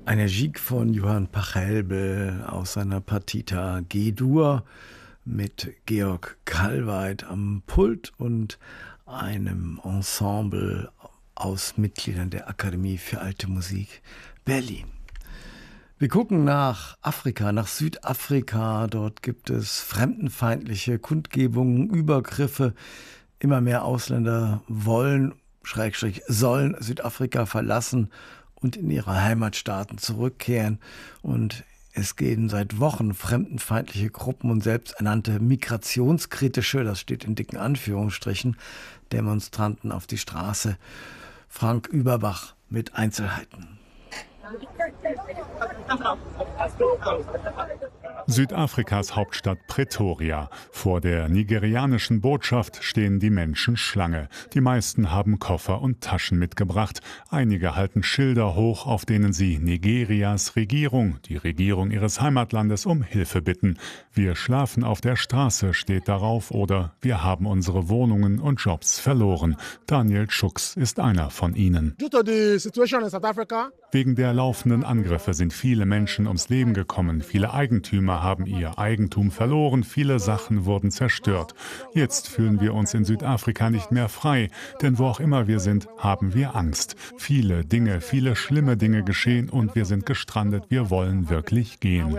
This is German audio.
Eine Gigue von Johann Pachelbel aus seiner Partita G-Dur mit Georg Kallweit am Pult und einem Ensemble aus Mitgliedern der Akademie für Alte Musik Berlin. Wir gucken nach Afrika, nach Südafrika. Dort gibt es fremdenfeindliche Kundgebungen, Übergriffe. Immer mehr Ausländer sollen Südafrika verlassen und in ihre Heimatstaaten zurückkehren. Und es gehen seit Wochen fremdenfeindliche Gruppen und selbsternannte migrationskritische, das steht in dicken Anführungsstrichen, Demonstranten auf die Straße. Frank Überbach mit Einzelheiten. Südafrikas Hauptstadt Pretoria. Vor der nigerianischen Botschaft stehen die Menschen Schlange. Die meisten haben Koffer und Taschen mitgebracht. Einige halten Schilder hoch, auf denen sie Nigerias Regierung, die Regierung ihres Heimatlandes, um Hilfe bitten. Wir schlafen auf der Straße, steht darauf, oder wir haben unsere Wohnungen und Jobs verloren. Daniel Schux ist einer von ihnen. Wegen der laufenden Angriffe sind viele Menschen ums Leben gekommen. Viele Eigentümer haben ihr Eigentum verloren. Viele Sachen wurden zerstört. Jetzt fühlen wir uns in Südafrika nicht mehr frei. Denn wo auch immer wir sind, haben wir Angst. Viele schlimme Dinge geschehen und wir sind gestrandet. Wir wollen wirklich gehen.